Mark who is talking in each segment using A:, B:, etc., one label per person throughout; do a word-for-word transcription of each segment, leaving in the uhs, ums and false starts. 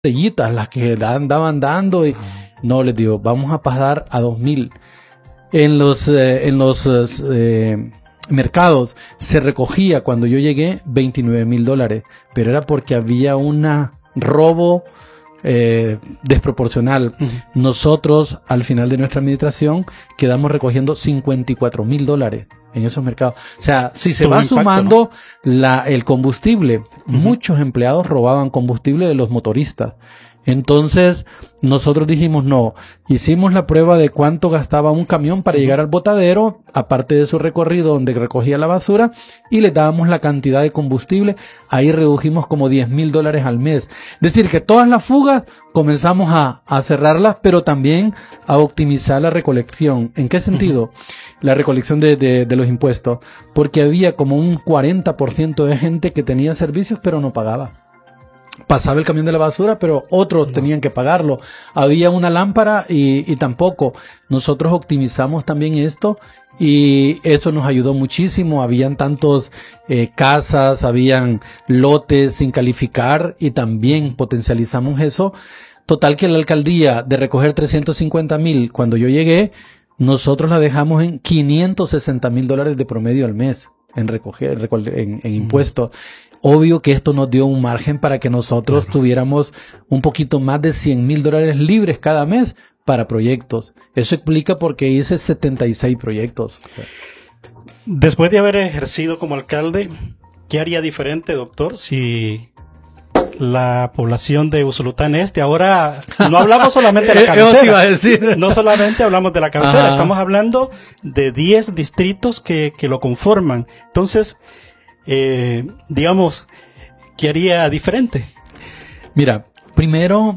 A: botellitas, las que andaban dando, y no, les digo, vamos a pasar a dos mil. En los, eh, en los eh, mercados se recogía cuando yo llegué veintinueve mil dólares, pero era porque había una robo eh, desproporcional. Uh-huh. Nosotros, al final de nuestra administración, quedamos recogiendo cincuenta y cuatro mil dólares en esos mercados. O sea, si se va impacto, sumando, ¿no?, la, el combustible, uh-huh, muchos empleados robaban combustible de los motoristas. Entonces, nosotros dijimos no, hicimos la prueba de cuánto gastaba un camión para llegar al botadero, aparte de su recorrido donde recogía la basura, y le dábamos la cantidad de combustible. Ahí redujimos como diez mil dólares al mes. Es decir, que todas las fugas comenzamos a, a cerrarlas, pero también a optimizar la recolección. ¿En qué sentido? La recolección de, de, de los impuestos. Porque había como un cuarenta por ciento de gente que tenía servicios pero no pagaba. Pasaba el camión de la basura, pero otros no tenían que pagarlo. Había una lámpara y, y tampoco. Nosotros optimizamos también esto y eso nos ayudó muchísimo. Habían tantos eh, casas, habían lotes sin calificar y también potencializamos eso. Total que la alcaldía, de recoger trescientos cincuenta mil cuando yo llegué, nosotros la dejamos en quinientos sesenta mil dólares de promedio al mes en recoger, en, en impuestos. Obvio que esto nos dio un margen para que nosotros tuviéramos un poquito más de cien mil dólares libres cada mes para proyectos. Eso explica por qué hice setenta y seis proyectos.
B: Después de haber ejercido como alcalde, ¿qué haría diferente, doctor, si la población de Usulután Este, ahora no hablamos solamente de la cabecera, iba a decir. No solamente hablamos de la cabecera, Ajá. estamos hablando de diez distritos que, que lo conforman? Entonces, Eh, digamos, ¿qué haría diferente?
A: Mira, primero,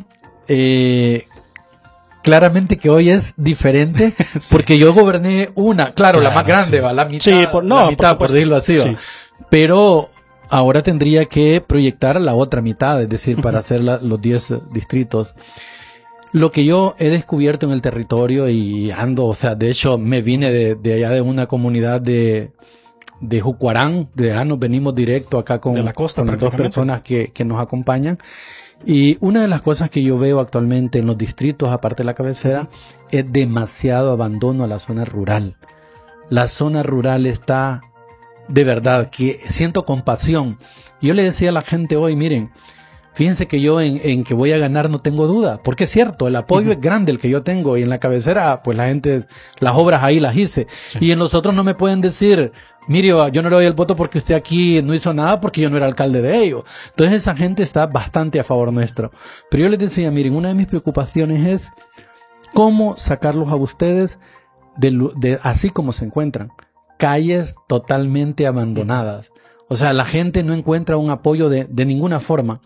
A: eh, claramente que hoy es diferente, sí, porque yo goberné una, claro, claro la más grande, sí, va, la mitad,
B: sí, por, no,
A: la mitad, por, por decirlo así,
B: sí,
A: pero ahora tendría que proyectar la otra mitad, es decir, para hacer la, los diez distritos. Lo que yo he descubierto en el territorio y ando, o sea, de hecho, me vine de, de allá de una comunidad de de Jucuarán, de allá nos venimos directo acá con,
B: de la costa,
A: con las dos personas que, que nos acompañan. Y una de las cosas que yo veo actualmente en los distritos, aparte de la cabecera, es demasiado abandono a la zona rural. La zona rural está, de verdad, que siento compasión. Yo le decía a la gente hoy, miren, fíjense que yo en, en que voy a ganar no tengo duda, porque es cierto, el apoyo uh-huh. es grande el que yo tengo, y en la cabecera, pues la gente, las obras ahí las hice. Sí. Y en los otros no me pueden decir, mire, yo no le doy el voto porque usted aquí no hizo nada porque yo no era alcalde de ellos. Entonces esa gente está bastante a favor nuestro. Pero yo les decía, miren, una de mis preocupaciones es cómo sacarlos a ustedes de, de así como se encuentran. Calles totalmente abandonadas. O sea, la gente no encuentra un apoyo de, de ninguna forma.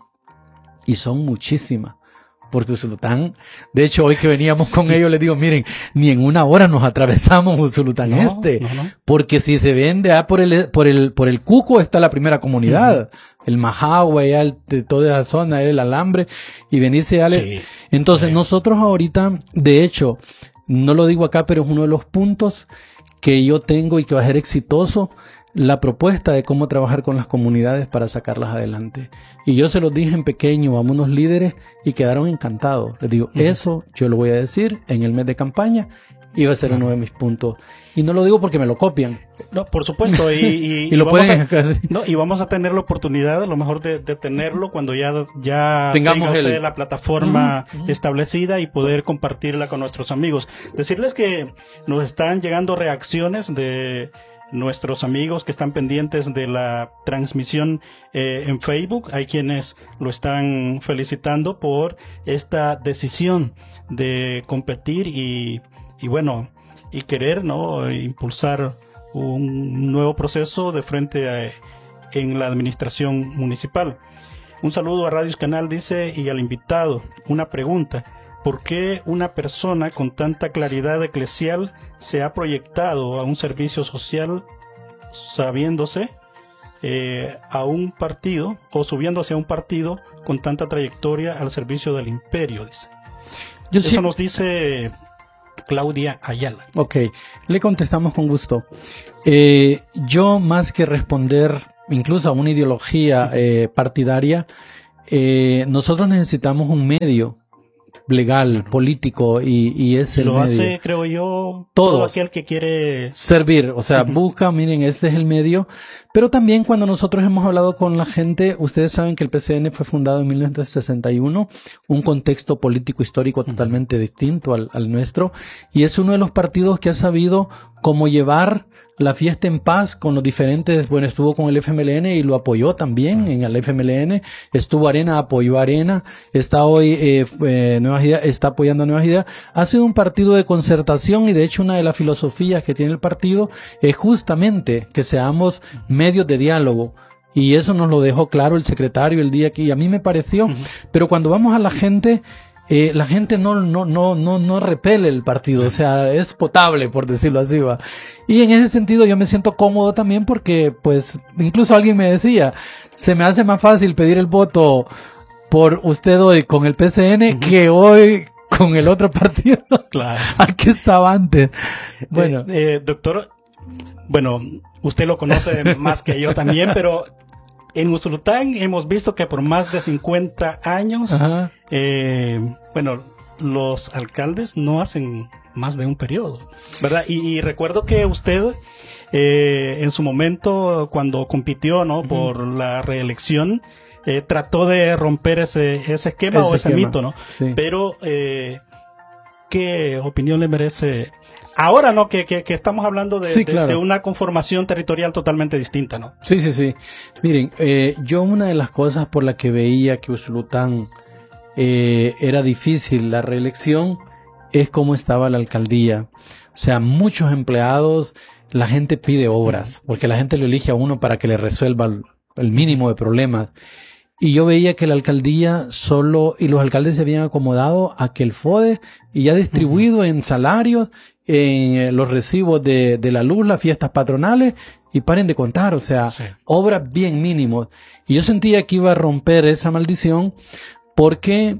A: Y son muchísimas. Porque Usulután, de hecho hoy que veníamos con sí. ellos les digo, miren, ni en una hora nos atravesamos Usulután no, Este, no, no. porque si se ven de ah, por el por el por el Cuco está la primera comunidad, uh-huh. el Majagua, ya el, de toda esa zona, el Alambre, y venirse a sí. Entonces sí. nosotros ahorita, de hecho, no lo digo acá, pero es uno de los puntos que yo tengo y que va a ser exitoso, la propuesta de cómo trabajar con las comunidades para sacarlas adelante. Y yo se los dije en pequeño a unos líderes y quedaron encantados. Les digo, uh-huh. eso yo lo voy a decir en el mes de campaña y va a ser uh-huh. uno de mis puntos. Y no lo digo porque me lo copian.
B: No, por supuesto. Y, y,
A: y, lo
B: y, vamos
A: pueden...
B: a, no, y vamos a tener la oportunidad, a lo mejor, de, de tenerlo cuando ya, ya
A: tengamos
B: tenga
A: el...
B: la plataforma
A: uh-huh.
B: establecida y poder compartirla con nuestros amigos. Decirles que nos están llegando reacciones de nuestros amigos que están pendientes de la transmisión eh, en Facebook. Hay quienes lo están felicitando por esta decisión de competir y, y bueno, y querer, ¿no?, impulsar un nuevo proceso de frente a, en la administración municipal. Un saludo a Radios Canal, dice, y al invitado. Una pregunta: ¿por qué una persona con tanta claridad eclesial se ha proyectado a un servicio social sabiéndose eh, a un partido o subiéndose a un partido con tanta trayectoria al servicio del imperio? Dice. Yo Eso sí. nos dice Claudia Ayala.
A: Ok, le contestamos con gusto. Eh, yo, más que responder incluso a una ideología eh, partidaria, eh, nosotros necesitamos un medio legal, político, y, y es el
B: lo
A: medio.
B: hace, creo yo,
A: Todos.
B: todo aquel que quiere
A: servir, o sea,
B: uh-huh.
A: busca, miren, este es el medio, pero también cuando nosotros hemos hablado con la gente, ustedes saben que el P C N fue fundado en mil novecientos sesenta y uno, un contexto político histórico totalmente uh-huh. distinto al, al nuestro, y es uno de los partidos que ha sabido cómo llevar la fiesta en paz con los diferentes, bueno, estuvo con el F M L N y lo apoyó también uh-huh. en el F M L N, estuvo Arena, apoyó a Arena, está hoy eh, eh, Nuevas Ideas, está apoyando a Nuevas Ideas, ha sido un partido de concertación y de hecho una de las filosofías que tiene el partido es justamente que seamos medios de diálogo. Y eso nos lo dejó claro el secretario el día que, y a mí me pareció, uh-huh. pero cuando vamos a la gente, Eh, la gente no, no, no, no, no repele el partido, o sea, es potable, por decirlo así, va. Y en ese sentido yo me siento cómodo también porque, pues, incluso alguien me decía, se me hace más fácil pedir el voto por usted hoy con el P C N uh-huh. que hoy con el otro partido.
B: Claro.
A: Aquí estaba antes. Bueno.
B: Eh, eh, doctor, bueno, usted lo conoce más que yo también, pero en Usulután hemos visto que por más de cincuenta años, eh, bueno, los alcaldes no hacen más de un periodo, ¿verdad? Y, y recuerdo que usted, eh, en su momento, cuando compitió, ¿no? Uh-huh. por la reelección, eh, trató de romper ese, ese esquema ese o ese esquema. mito, ¿no?
A: Sí.
B: Pero, eh, ¿qué opinión le merece? Ahora, ¿no? Que, que, que estamos hablando de,
A: sí,
B: de,
A: claro.
B: de una conformación territorial totalmente distinta, ¿no?
A: Sí, sí, sí. Miren, eh, yo una de las cosas por la que veía que Usulután eh, era difícil la reelección es cómo estaba la alcaldía. O sea, muchos empleados, la gente pide obras, porque la gente lo elige a uno para que le resuelva el, el mínimo de problemas. Y yo veía que la alcaldía solo, y los alcaldes se habían acomodado a que el F O D E y ya distribuido uh-huh. en salarios, en los recibos de, de la luz, las fiestas patronales, y paren de contar, o sea, sí. obras bien mínimos. Y yo sentía que iba a romper esa maldición porque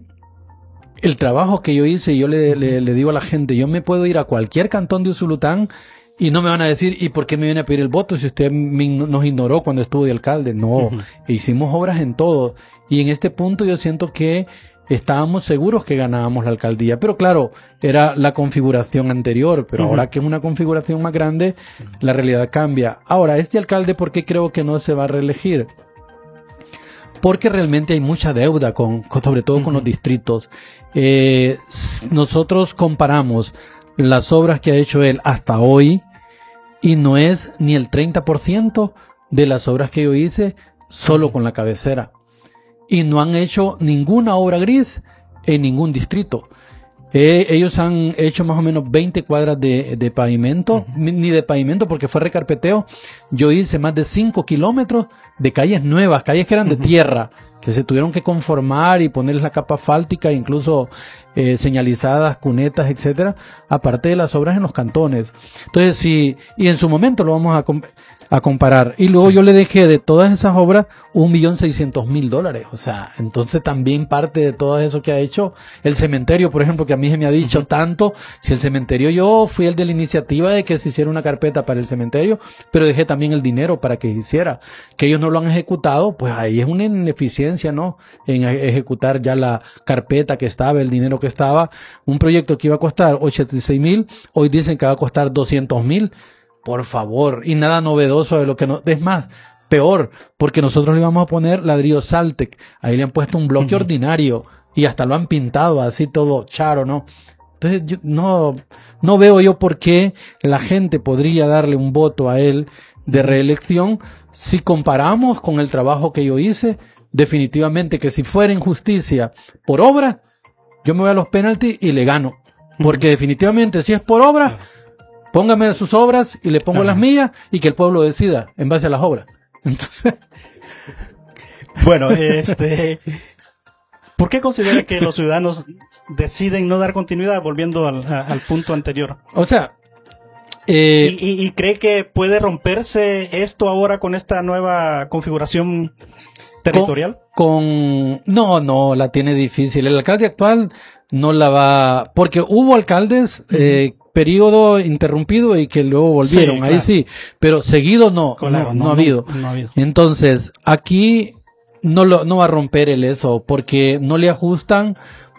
A: el trabajo que yo hice, yo le, le, le digo a la gente, yo me puedo ir a cualquier cantón de Usulután y no me van a decir, ¿y por qué me viene a pedir el voto si usted me, nos ignoró cuando estuvo de alcalde? No, uh-huh. hicimos obras en todo. Y en este punto yo siento que estábamos seguros que ganábamos la alcaldía. Pero claro, era la configuración anterior, pero uh-huh. ahora que es una configuración más grande, la realidad cambia. Ahora, este alcalde, ¿por qué creo que no se va a reelegir? Porque realmente hay mucha deuda, con, con sobre todo uh-huh. con los distritos. Eh, nosotros comparamos las obras que ha hecho él hasta hoy y no es ni el treinta por ciento de las obras que yo hice solo uh-huh. con la cabecera. Y no han hecho ninguna obra gris en ningún distrito. Eh, ellos han hecho más o menos veinte cuadras de, de pavimento, uh-huh. ni de pavimento porque fue recarpeteo. Yo hice más de cinco kilómetros de calles nuevas, calles que eran uh-huh. de tierra, que se tuvieron que conformar y ponerles la capa asfáltica, incluso eh, señalizadas, cunetas, etcétera, aparte de las obras en los cantones. Entonces, sí, y en su momento lo vamos a... a comparar. Y luego sí. yo le dejé de todas esas obras un millón seiscientos mil dólares. O sea, entonces también parte de todo eso que ha hecho el cementerio, por ejemplo, que a mí se me ha dicho uh-huh. tanto. Si el cementerio, yo fui el de la iniciativa de que se hiciera una carpeta para el cementerio, pero dejé también el dinero para que hiciera. Que ellos no lo han ejecutado, pues ahí es una ineficiencia, ¿no? En ejecutar ya la carpeta que estaba, el dinero que estaba. Un proyecto que iba a costar ochenta y seis mil, hoy dicen que va a costar doscientos mil. Por favor, y nada novedoso de lo que no, es más, peor, porque nosotros le íbamos a poner ladrillo Saltec, ahí le han puesto un bloque uh-huh. ordinario, y hasta lo han pintado así todo charo, ¿no? Entonces, yo no, no veo yo por qué la gente podría darle un voto a él de reelección, si comparamos con el trabajo que yo hice, definitivamente que si fuera injusticia por obra, yo me voy a los penaltis y le gano, porque uh-huh. definitivamente si es por obra, póngame sus obras y le pongo Ajá. las mías y que el pueblo decida en base a las obras. Entonces,
B: bueno, este, ¿por qué considera que los ciudadanos deciden no dar continuidad volviendo al, a, al punto anterior?
A: O sea, eh,
B: ¿Y, y, y cree que puede romperse esto ahora con esta nueva configuración territorial?
A: Con, con no, no, la tiene difícil. El alcalde actual no la va, porque hubo alcaldes eh, periodo interrumpido y que luego volvieron, sí, ahí claro. sí, pero seguido no, claro, no, no, no, ha habido.
B: no, no ha habido.
A: Entonces, aquí no lo, no va a romper el eso, porque no le ajustan